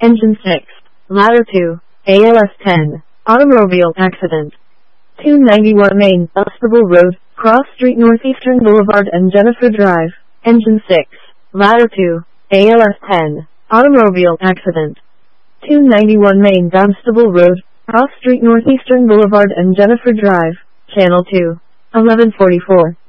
Engine 6. Ladder 2. ALS 10. Automobile accident. 291 Main, Bustable Road, Cross Street Northeastern Boulevard and Jennifer Drive. Engine 6. Ladder 2. ALS 10. Automobile accident. 291 Main, Dunstable Road, Cross Street Northeastern Boulevard and Jennifer Drive. Channel 2. 1144.